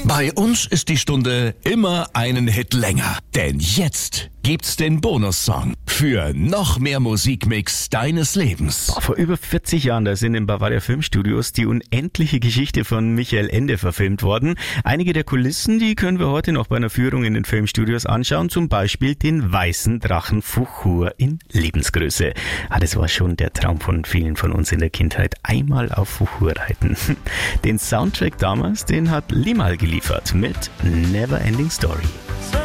Bei uns ist die Stunde immer einen Hit länger. Denn jetzt gibt's den Bonussong für noch mehr Musikmix deines Lebens. Vor über 40 Jahren, da sind in Bavaria Filmstudios die unendliche Geschichte von Michael Ende verfilmt worden. Einige der Kulissen, die können wir heute noch bei einer Führung in den Filmstudios anschauen. Zum Beispiel den weißen Drachen Fuchur in Lebensgröße. Das war schon der Traum von vielen von uns in der Kindheit. Einmal auf Fuchur reiten. Den Soundtrack damals, den hat Limahl geliefert mit Never Ending Story.